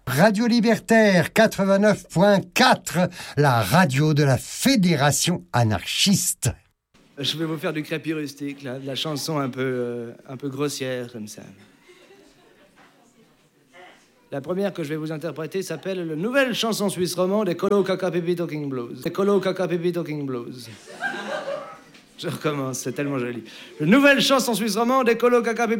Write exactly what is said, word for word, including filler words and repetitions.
Radio Libertaire quatre-vingt-neuf point quatre, la radio de la Fédération anarchiste. Je vais vous faire du crépi rustique, là, de la chanson un peu, euh, un peu grossière, comme ça. La première que je vais vous interpréter s'appelle « La nouvelle chanson suisse romande des Colo Caca Pipi Talking Blues ». Les Colo Caca Pipi Talking Blues. Je recommence, c'est tellement joli. « La nouvelle chanson suisse romande des Colo Caca Pipi